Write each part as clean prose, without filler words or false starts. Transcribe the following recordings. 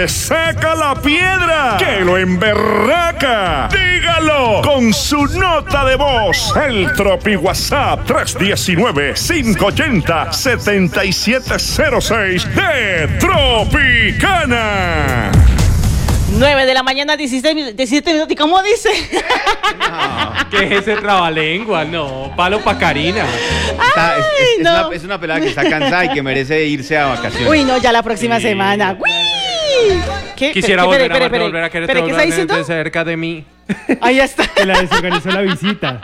le saca la piedra, que lo emberraca. Dígalo con su nota de voz. El Tropi WhatsApp 319-580-7706 de Tropicana. 9 de la mañana, 17 minutos. ¿Y cómo dice? No, ¿qué es ese trabalengua? No, palo pa' Karina. Es una pelada que está cansada y que merece irse a vacaciones. Uy, no, ya la próxima semana. Uy. ¿Qué? Quisiera volver a querer ¿Pero qué está diciendo? cerca de mí. Ahí está. Que la desorganizó la visita.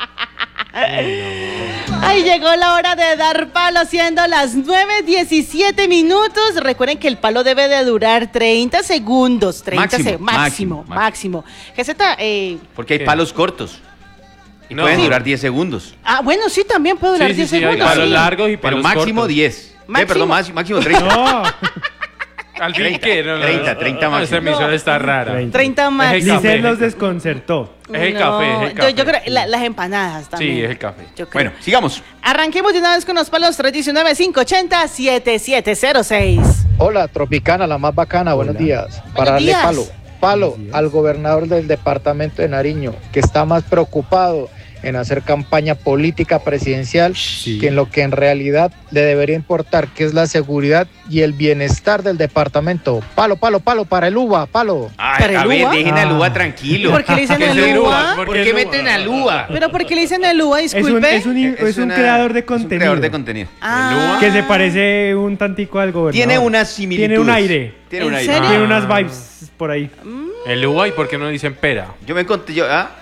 Ahí llegó la hora de dar palo, siendo las 9:17 minutos. Recuerden que el palo debe de durar 30 segundos. Máximo. Geseta, Porque hay palos cortos. Y pueden durar 10 segundos. Ah, bueno, sí, también puede durar 10 segundos. Hay palos largos y palos pero máximo cortos. 10. ¿Máximo? Máximo 30. No. Al fin, ¿qué? 30 máximo. Esa emisora está rara. 30 máximo. Licen los desconcertó. Es el café. Yo creo las empanadas también. Sí, es el café. Bueno, sigamos. Arranquemos de una vez con los palos 319-580-7706. Hola, Tropicana, la más bacana, buenos días. Para darle días. palo al gobernador del departamento de Nariño, que está más preocupado en hacer campaña política presidencial que en lo que en realidad le debería importar, que es la seguridad y el bienestar del departamento. Palo para el UVA, palo. Ay, ¿Para a el ver, UVA? dejen al UVA tranquilo. ¿Por qué le dicen ¿Qué es el UVA? ¿Por qué meten al UVA? ¿Pero por qué le dicen el UVA? Disculpe. Es un creador de contenido. Es un creador de contenido. Ah. Que se parece un tantico al gobernador. Tiene unas similitudes. Tiene un aire. Tiene un ¿En aire. serio? Tiene unas vibes por ahí. El uva, ¿y por qué no dicen pera? Yo me encontré,